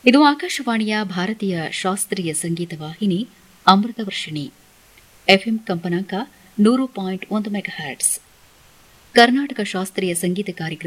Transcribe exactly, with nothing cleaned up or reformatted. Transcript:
ಇದು ಆಕಾಶವಾಣಿಯ ಭಾರತೀಯ ಶಾಸ್ತ್ರೀಯ ಸಂಗೀತ ವಾಹಿನಿ ಅಮೃತವರ್ಷಿಣಿ ಎಫ್ಎಂ ಕಂಪನಾಂಕ ನೂರು ಪಾಯಿಂಟ್ ಒಂದು ಮೆಗಾಹರ್ಟ್ಸ್ ಕರ್ನಾಟಕ ಶಾಸ್ತ್ರೀಯ ಸಂಗೀತ ಕಾರ್ಯಕ್ರಮ